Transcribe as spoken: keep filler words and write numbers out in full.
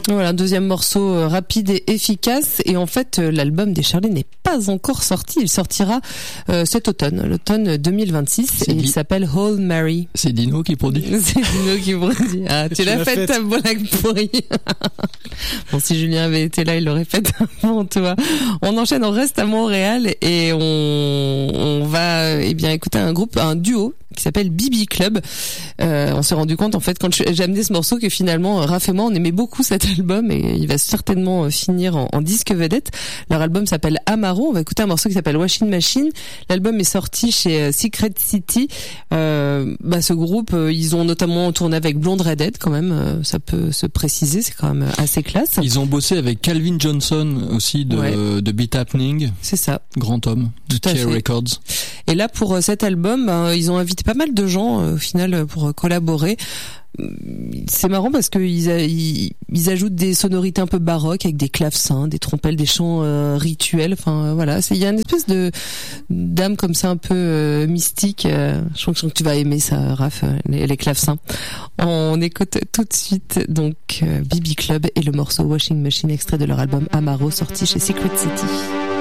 Voilà, deuxième morceau euh, rapide et efficace. Et en fait, euh, l'album des Charlie n'est pas encore sorti. Il sortira euh, cet automne, l'automne deux mille vingt-six. C'est et dit... il s'appelle Hail Mary. C'est Dino qui produit. C'est Dino qui produit. Ah, tu, tu l'as, l'as fait ta blague pourrie. Bon, si Julien avait été là, il l'aurait fait avant toi. On enchaîne, on reste à Montréal et on, on va eh bien écouter un groupe, un duo qui s'appelle B B Club. Euh, on s'est rendu compte en fait quand j'ai amené ce morceau que finalement Raph et moi on aimait beaucoup cet album et il va certainement finir en, en disque vedette. Leur album s'appelle Amaro. On va écouter un morceau qui s'appelle Washing Machine. L'album est sorti chez Secret City. Euh, bah ce groupe, ils ont notamment tourné avec Blonde Redhead quand même. Ça peut se préciser, c'est quand même assez classe. Ils ont bossé avec Calvin Johnson aussi de, ouais. de Beat Happening. C'est ça. Grand homme. De K Records. Et là pour cet album, bah, ils ont invité pas mal de gens euh, au final pour collaborer. C'est marrant parce que ils, ils, ils ajoutent des sonorités un peu baroques avec des clavecins, des trompelles, des chants euh, rituels. Enfin euh, voilà, c'est il y a une espèce de d'âme comme ça un peu euh, mystique. Euh, je pense que tu vas aimer ça, Raph, les, les clavecins. On écoute tout de suite donc euh, B B Club et le morceau Washing Machine, extrait de leur album Amaro, sorti chez Secret City.